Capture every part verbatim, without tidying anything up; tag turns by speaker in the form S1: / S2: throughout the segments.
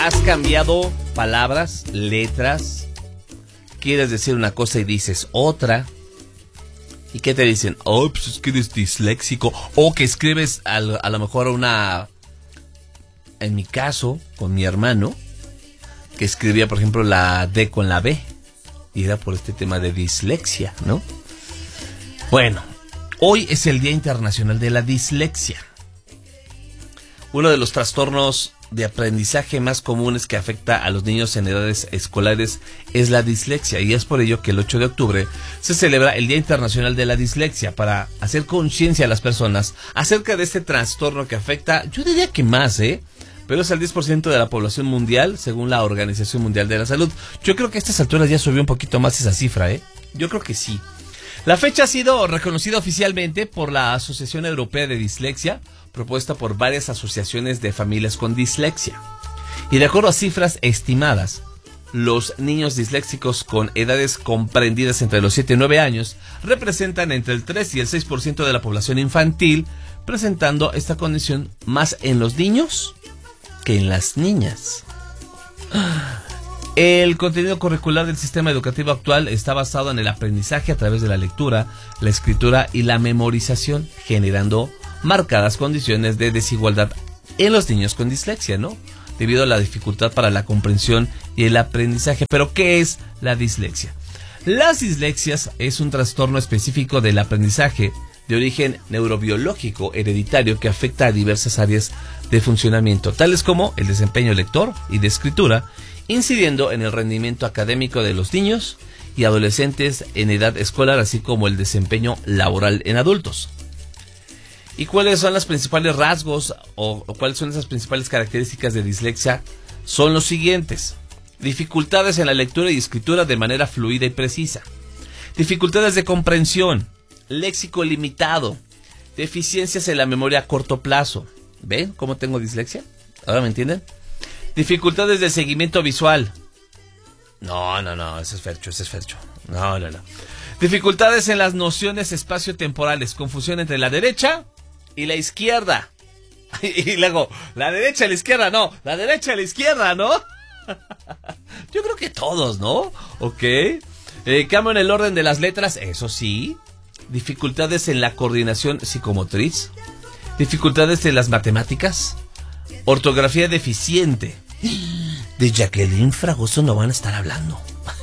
S1: ¿Has cambiado palabras, letras? ¿Quieres decir una cosa y dices otra? ¿Y qué te dicen? Oh, pues es que eres disléxico. O que escribes a, a lo mejor una... En mi caso, con mi hermano, que escribía, por ejemplo, la D con la B. Y era por este tema de dislexia, ¿no? Bueno, hoy es el Día Internacional de la Dislexia. Uno de los trastornos de aprendizaje más comunes que afecta a los niños en edades escolares es la dislexia, y es por ello que el ocho de octubre se celebra el Día Internacional de la Dislexia para hacer conciencia a las personas acerca de este trastorno que afecta, yo diría que más, ¿eh? Pero es el diez por ciento de la población mundial, según la Organización Mundial de la Salud. Yo creo que a estas alturas ya subió un poquito más esa cifra, ¿eh? Yo creo que sí. La fecha ha sido reconocida oficialmente por la Asociación Europea de Dislexia, propuesta por varias asociaciones de familias con dislexia. Y de acuerdo a cifras estimadas, los niños disléxicos con edades comprendidas entre los siete y nueve años representan entre el tres y el seis por ciento de la población infantil, presentando esta condición más en los niños que en las niñas. El contenido curricular del sistema educativo actual está basado en el aprendizaje a través de la lectura, la escritura y la memorización, generando marcadas condiciones de desigualdad en los niños con dislexia, ¿no? Debido a la dificultad para la comprensión y el aprendizaje. ¿Pero qué es la dislexia? Las dislexias es un trastorno específico del aprendizaje de origen neurobiológico hereditario que afecta a diversas áreas de funcionamiento, tales como el desempeño lector y de escritura, incidiendo en el rendimiento académico de los niños y adolescentes en edad escolar, así como el desempeño laboral en adultos. ¿Y cuáles son los principales rasgos o, o cuáles son esas principales características de dislexia? Son los siguientes: dificultades en la lectura y escritura de manera fluida y precisa, dificultades de comprensión, léxico limitado, deficiencias en la memoria a corto plazo. ¿Ven cómo tengo dislexia? ¿Ahora me entienden? Dificultades de seguimiento visual. No, no, no, ese es Fercho, ese es Fercho. No, no, no. Dificultades en las nociones espaciotemporales, confusión entre la derecha y la izquierda. Y luego, la derecha y la izquierda, no, la derecha y la izquierda, ¿no? Yo creo que todos, ¿no? Ok. Eh, cambio en el orden de las letras, eso sí. Dificultades en la coordinación psicomotriz. Dificultades en las matemáticas. Ortografía deficiente. De Jacqueline Fragoso no van a estar hablando.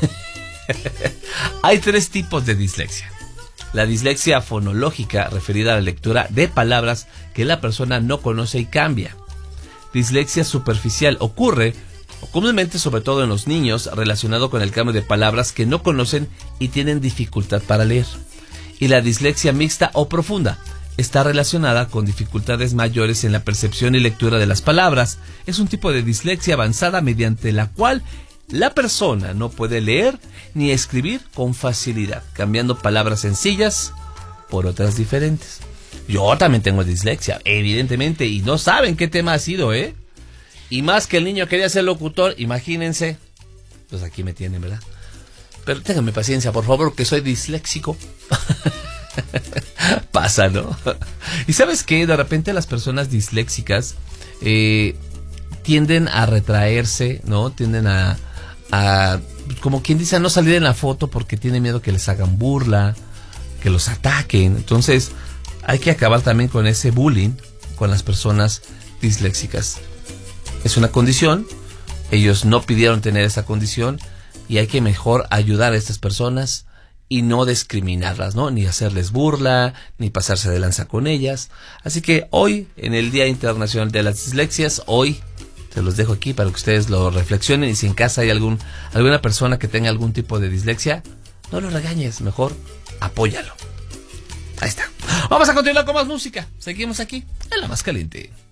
S1: Hay tres tipos de dislexia. La dislexia fonológica, referida a la lectura de palabras que la persona no conoce y cambia. Dislexia superficial ocurre comúnmente, sobre todo en los niños, relacionado con el cambio de palabras que no conocen y tienen dificultad para leer. Y la dislexia mixta o profunda está relacionada con dificultades mayores en la percepción y lectura de las palabras. Es un tipo de dislexia avanzada mediante la cual la persona no puede leer ni escribir con facilidad, cambiando palabras sencillas por otras diferentes. Yo también tengo dislexia, evidentemente, y no saben qué tema ha sido, ¿eh? Y más que el niño quería ser locutor, imagínense. Pues aquí me tienen, ¿verdad? Pero ténganme paciencia, por favor, que soy disléxico. Pasa, ¿no? Y ¿sabes qué? De repente las personas disléxicas eh, tienden a retraerse, ¿no? Tienden a, a, como quien dice, a no salir en la foto porque tienen miedo que les hagan burla, que los ataquen. Entonces hay que acabar también con ese bullying con las personas disléxicas. Es una condición, ellos no pidieron tener esa condición y hay que mejor ayudar a estas personas y no discriminarlas, ¿no? Ni hacerles burla, ni pasarse de lanza con ellas. Así que hoy, en el Día Internacional de las Dislexias, hoy se los dejo aquí para que ustedes lo reflexionen, y si en casa hay algún alguna persona que tenga algún tipo de dislexia, no lo regañes, mejor apóyalo. Ahí está. Vamos a continuar con más música. Seguimos aquí en La Más Caliente.